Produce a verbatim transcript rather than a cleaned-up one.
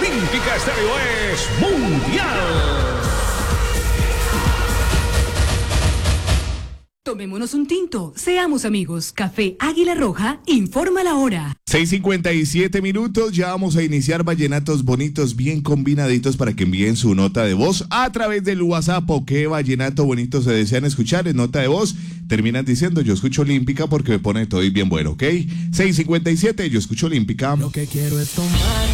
Olímpica Estéreo es mundial. Tomémonos un tinto, seamos amigos. Café Águila Roja, informa la hora. seis cincuenta y siete minutos, ya vamos a iniciar vallenatos bonitos, bien combinaditos para que envíen su nota de voz a través del WhatsApp o qué vallenato bonito se desean escuchar en nota de voz. Terminan diciendo, yo escucho Olímpica porque me pone todo bien bueno, ¿ok? seis cincuenta y siete, yo escucho Olímpica. Lo que quiero es tomar